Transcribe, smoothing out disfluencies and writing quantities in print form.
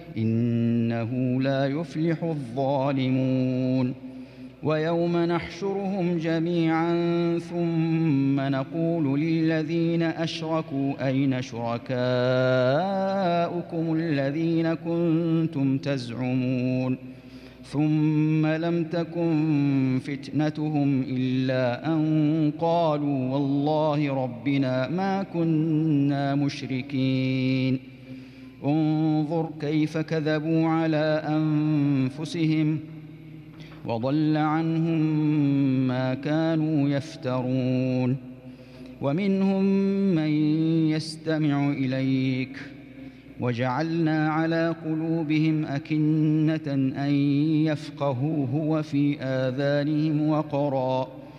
إنه لا يفلح الظالمون. ويوم نحشرهم جميعا ثم نقول للذين أشركوا أين شركاؤكم الذين كنتم تزعمون ثم لم تكن فتنتهم إلا أن قالوا والله ربنا ما كنا مشركين. انظر كيف كذبوا على أنفسهم وضل عنهم ما كانوا يفترون. ومنهم من يستمع إليك وجعلنا على قلوبهم أكنة أن يفقهوه وفي آذانهم وقرا